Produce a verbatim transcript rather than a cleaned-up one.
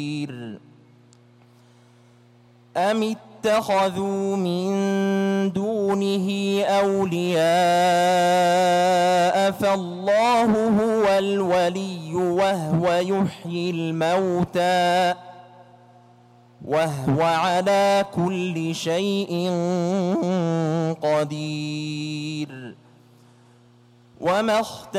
أم اتخذوا من دونه أولياء فالله هو الولي وهو يحيي الموتى وهو على كل شيء قدير. وما